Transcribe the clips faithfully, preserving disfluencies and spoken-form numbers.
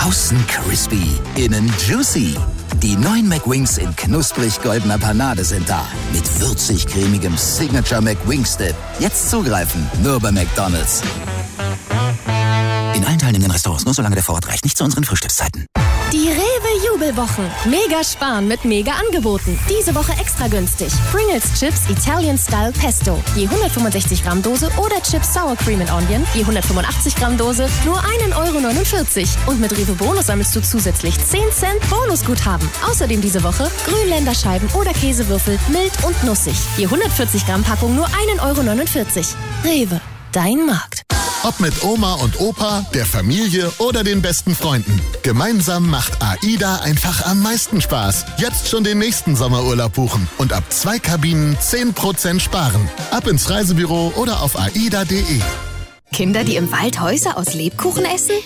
Außen crispy, innen juicy. Die neuen McWings in knusprig goldener Panade sind da. Mit würzig-cremigem Signature McWings Dip. Jetzt zugreifen, nur bei McDonald's. In allen teilnehmenden Restaurants, nur solange der Vorrat reicht. Nicht zu unseren Frühstückszeiten. Die Rewe-Jubelwochen. Mega sparen mit mega Angeboten. Diese Woche extra günstig. Pringles Chips Italian Style Pesto. Je hundertfünfundsechzig Gramm Dose oder Chips Sour Cream and Onion. Je hundertfünfundachtzig Gramm Dose. Nur ein Euro neunundvierzig. Und mit Rewe Bonus sammelst du zusätzlich zehn Cent Bonusguthaben. Außerdem diese Woche Grünländerscheiben oder Käsewürfel. Mild und nussig. Je hundertvierzig Gramm Packung nur ein Euro neunundvierzig. Rewe. Dein Markt. Ob mit Oma und Opa, der Familie oder den besten Freunden. Gemeinsam macht AIDA einfach am meisten Spaß. Jetzt schon den nächsten Sommerurlaub buchen und ab zwei Kabinen zehn Prozent sparen. Ab ins Reisebüro oder auf aida punkt de. Kinder, die im Wald Häuser aus Lebkuchen essen?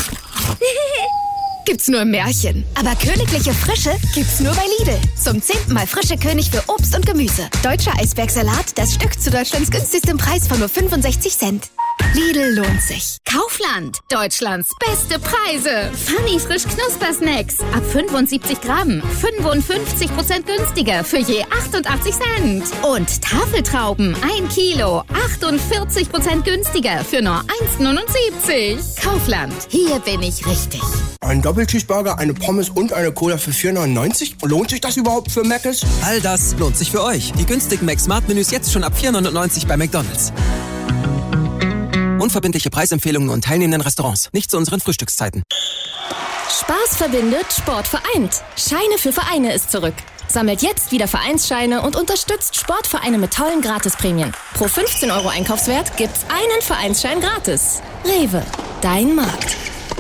Gibt's nur im Märchen. Aber königliche Frische gibt's nur bei Lidl. Zum zehnten Mal frische König für Obst und Gemüse. Deutscher Eisbergsalat, das Stück zu Deutschlands günstigstem Preis von nur fünfundsechzig Cent. Lidl lohnt sich. Kaufland, Deutschlands beste Preise. Funny frisch Knuspersnacks. Ab fünfundsiebzig Gramm. fünfundfünfzig Prozent günstiger für je achtundachtzig Cent. Und Tafeltrauben, ein Kilo. achtundvierzig Prozent günstiger für nur eins neunundsiebzig. Kaufland, hier bin ich richtig. Ein Doppelcheeseburger, eine Pommes und eine Cola für vier neunundneunzig? Lohnt sich das überhaupt für Mc's? All das lohnt sich für euch. Die günstigen Mac-Smart-Menüs jetzt schon ab vier neunundneunzig bei McDonald's. Unverbindliche Preisempfehlungen und teilnehmenden Restaurants. Nicht zu unseren Frühstückszeiten. Spaß verbindet, Sport vereint. Scheine für Vereine ist zurück. Sammelt jetzt wieder Vereinsscheine und unterstützt Sportvereine mit tollen Gratisprämien. Pro fünfzehn Euro Einkaufswert gibt's einen Vereinsschein gratis. Rewe, dein Markt.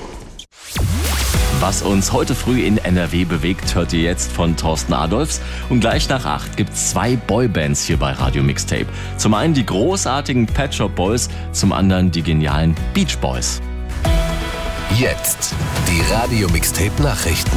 Was uns heute früh in N R W bewegt, hört ihr jetzt von Thorsten Adolphs. Und gleich nach acht gibt's zwei Boybands hier bei Radio Mixtape. Zum einen die großartigen Pet Shop Boys, zum anderen die genialen Beach Boys. Jetzt die Radio Mixtape Nachrichten.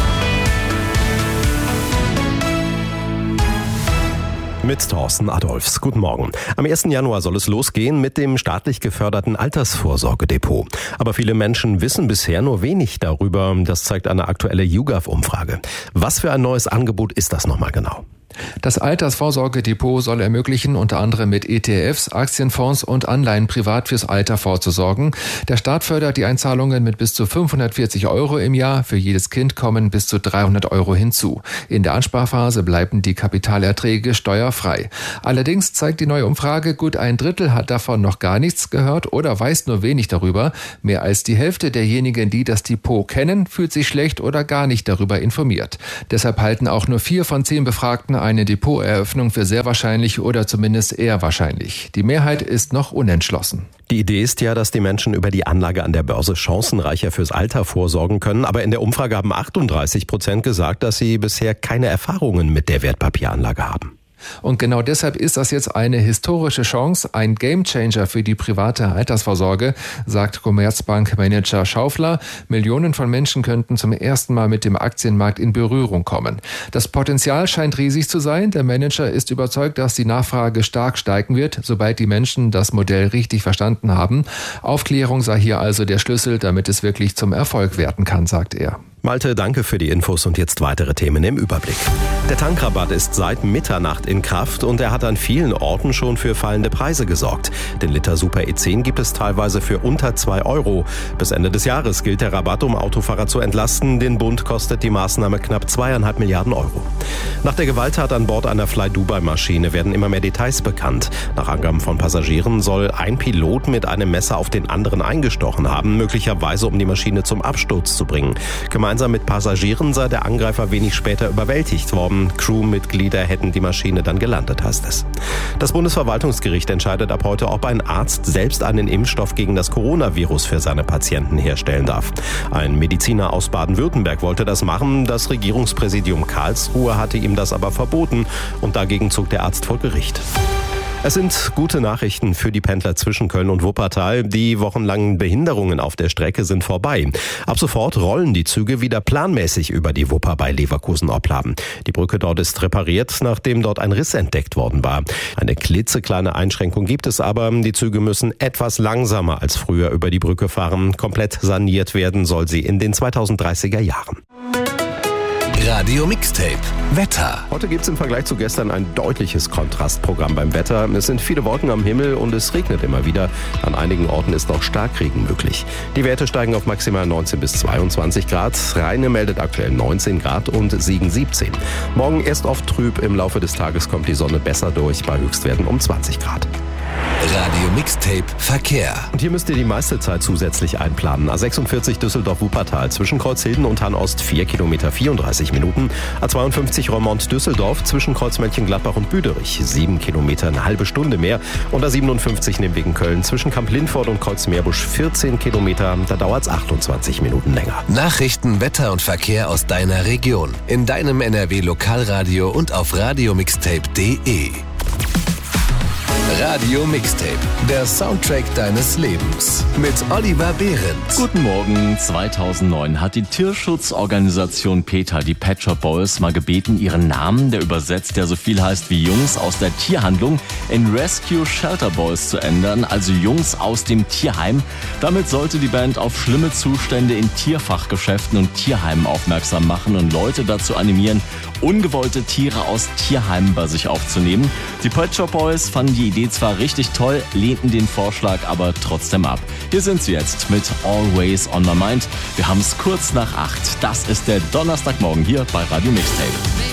Mit Thorsten Adolphs. Guten Morgen. Am ersten Januar soll es losgehen mit dem staatlich geförderten Altersvorsorgedepot. Aber viele Menschen wissen bisher nur wenig darüber. Das zeigt eine aktuelle YouGov-Umfrage. Was für ein neues Angebot ist das nochmal genau? Das Altersvorsorgedepot soll ermöglichen, unter anderem mit E T Fs, Aktienfonds und Anleihen privat fürs Alter vorzusorgen. Der Staat fördert die Einzahlungen mit bis zu fünfhundertvierzig Euro im Jahr. Für jedes Kind kommen bis zu dreihundert Euro hinzu. In der Ansparphase bleiben die Kapitalerträge steuerfrei. Allerdings zeigt die neue Umfrage, gut ein Drittel hat davon noch gar nichts gehört oder weiß nur wenig darüber. Mehr als die Hälfte derjenigen, die das Depot kennen, fühlt sich schlecht oder gar nicht darüber informiert. Deshalb halten auch nur vier von zehn Befragten eine Depoteröffnung für sehr wahrscheinlich oder zumindest eher wahrscheinlich. Die Mehrheit ist noch unentschlossen. Die Idee ist ja, dass die Menschen über die Anlage an der Börse chancenreicher fürs Alter vorsorgen können. Aber in der Umfrage haben achtunddreißig Prozent gesagt, dass sie bisher keine Erfahrungen mit der Wertpapieranlage haben. Und genau deshalb ist das jetzt eine historische Chance, ein Gamechanger für die private Altersvorsorge, sagt Commerzbank-Manager Schaufler. Millionen von Menschen könnten zum ersten Mal mit dem Aktienmarkt in Berührung kommen. Das Potenzial scheint riesig zu sein. Der Manager ist überzeugt, dass die Nachfrage stark steigen wird, sobald die Menschen das Modell richtig verstanden haben. Aufklärung sei hier also der Schlüssel, damit es wirklich zum Erfolg werden kann, sagt er. Malte, danke für die Infos und jetzt weitere Themen im Überblick. Der Tankrabatt ist seit Mitternacht in Kraft und er hat an vielen Orten schon für fallende Preise gesorgt. Den Liter Super E zehn gibt es teilweise für unter zwei Euro. Bis Ende des Jahres gilt der Rabatt, um Autofahrer zu entlasten. Den Bund kostet die Maßnahme knapp zweieinhalb Milliarden Euro. Nach der Gewalttat an Bord einer Fly-Dubai-Maschine werden immer mehr Details bekannt. Nach Angaben von Passagieren soll ein Pilot mit einem Messer auf den anderen eingestochen haben, möglicherweise um die Maschine zum Absturz zu bringen. Gemeinsam mit Passagieren sei der Angreifer wenig später überwältigt worden. Crewmitglieder hätten die Maschine dann gelandet, heißt es. Das Bundesverwaltungsgericht entscheidet ab heute, ob ein Arzt selbst einen Impfstoff gegen das Coronavirus für seine Patienten herstellen darf. Ein Mediziner aus Baden-Württemberg wollte das machen. Das Regierungspräsidium Karlsruhe hatte ihm das aber verboten und dagegen zog der Arzt vor Gericht. Es sind gute Nachrichten für die Pendler zwischen Köln und Wuppertal. Die wochenlangen Behinderungen auf der Strecke sind vorbei. Ab sofort rollen die Züge wieder planmäßig über die Wupper bei Leverkusen-Opladen. Die Brücke dort ist repariert, nachdem dort ein Riss entdeckt worden war. Eine klitzekleine Einschränkung gibt es aber. Die Züge müssen etwas langsamer als früher über die Brücke fahren. Komplett saniert werden soll sie in den zweitausenddreißiger Jahren. Radio Mixtape Wetter. Heute gibt es im Vergleich zu gestern ein deutliches Kontrastprogramm beim Wetter. Es sind viele Wolken am Himmel und es regnet immer wieder. An einigen Orten ist auch Starkregen möglich. Die Werte steigen auf maximal neunzehn bis zweiundzwanzig Grad. Rheine meldet aktuell neunzehn Grad und Siegen siebzehn. Morgen erst oft trüb, im Laufe des Tages kommt die Sonne besser durch bei Höchstwerten um zwanzig Grad. Radio Mixtape Verkehr. Und hier müsst ihr die meiste Zeit zusätzlich einplanen. A sechsundvierzig Düsseldorf-Wuppertal zwischen Kreuzhilden und Hannost vier Kilometer vierunddreißig Minuten. A zweiundfünfzig Roermond-Düsseldorf zwischen Kreuz Mönchengladbach und Büderich sieben Kilometer, eine halbe Stunde mehr. Und A siebenundfünfzig Nibwegen-Köln zwischen Kamp-Lindfort und Kreuz-Meerbusch vierzehn Kilometer, da dauert es achtundzwanzig Minuten länger. Nachrichten, Wetter und Verkehr aus deiner Region. In deinem N R W-Lokalradio und auf radiomixtape punkt de. Radio Mixtape, der Soundtrack deines Lebens. Mit Oliver Behrendt. Guten Morgen. zweitausendneun hat die Tierschutzorganisation PETA, die Pet Shop Boys, mal gebeten, ihren Namen, der übersetzt ja so viel heißt wie Jungs aus der Tierhandlung, in Rescue Shelter Boys zu ändern, also Jungs aus dem Tierheim. Damit sollte die Band auf schlimme Zustände in Tierfachgeschäften und Tierheimen aufmerksam machen und Leute dazu animieren, ungewollte Tiere aus Tierheimen bei sich aufzunehmen. Die Pet Shop Boys fanden die Idee zwar richtig toll, lehnten den Vorschlag aber trotzdem ab. Hier sind sie jetzt mit Always on My Mind. Wir haben es kurz nach acht. Das ist der Donnerstagmorgen hier bei Radio Mixtape.